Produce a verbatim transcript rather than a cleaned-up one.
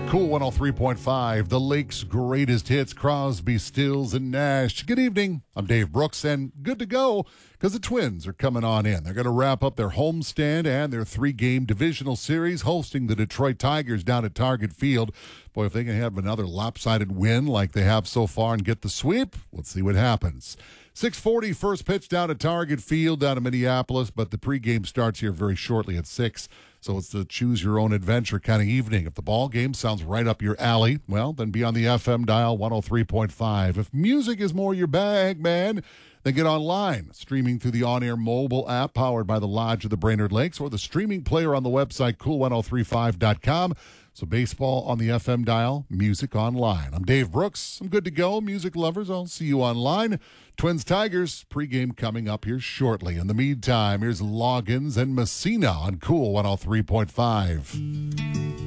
Cool one oh three point five, the Lake's greatest hits, Crosby, Stills, and Nash. Good evening. I'm Dave Brooks, and good to go because the Twins are coming on in. They're going to wrap up their homestand and their three-game divisional series, hosting the Detroit Tigers down at Target Field. Boy, if they can have another lopsided win like they have so far and get the sweep, let's see what happens. six forty, first pitch down at Target Field, down in Minneapolis, but the pregame starts here very shortly at six. So it's the choose-your-own-adventure kind of evening. If the ball game sounds right up your alley, well, then be on the F M dial one oh three point five. If music is more your bag, man, then get online, streaming through the on-air mobile app powered by the Lodge of the Brainerd Lakes or the streaming player on the website cool ten thirty-five dot com. So baseball on the F M dial, music online. I'm Dave Brooks. I'm good to go. Music lovers, I'll see you online. Twins Tigers pregame coming up here shortly. In the meantime, here's Loggins and Messina on Cool one oh three point five.